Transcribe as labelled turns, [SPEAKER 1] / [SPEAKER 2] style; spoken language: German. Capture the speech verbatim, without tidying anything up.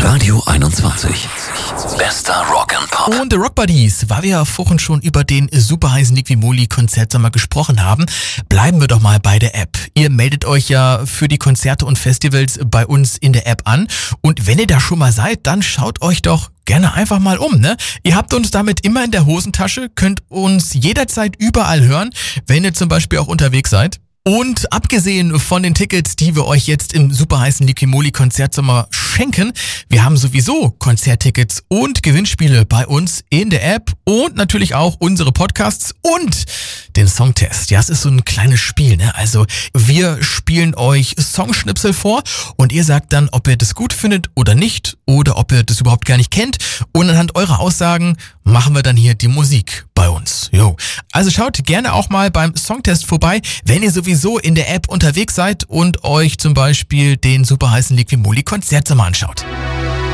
[SPEAKER 1] Radio einundzwanzig. Bester Rock and Pop.
[SPEAKER 2] Und The Rock Buddies, weil wir ja vorhin schon über den super heißen Liqui-Moly-Konzertsommer gesprochen haben, bleiben wir doch mal bei der App. Ihr meldet euch ja für die Konzerte und Festivals bei uns in der App an. Und wenn ihr da schon mal seid, dann schaut euch doch gerne einfach mal um, ne? Ihr habt uns damit immer in der Hosentasche, könnt uns jederzeit überall hören, wenn ihr zum Beispiel auch unterwegs seid. Und abgesehen von den Tickets, die wir euch jetzt im super heißen Liqui-Moly-Konzertsommer schenken, wir haben sowieso Konzerttickets und Gewinnspiele bei uns in der App und natürlich auch unsere Podcasts und den Songtest. Ja, es ist so ein kleines Spiel, ne? Also wir spielen euch Songschnipsel vor und ihr sagt dann, ob ihr das gut findet oder nicht oder ob ihr das überhaupt gar nicht kennt. Und anhand eurer Aussagen machen wir dann hier die Musik bei uns. Jo. Also schaut gerne auch mal beim Songtest vorbei, wenn ihr sowieso in der App unterwegs seid und euch zum Beispiel den super heißen Liqui-Moly-Konzertsommer anschaut.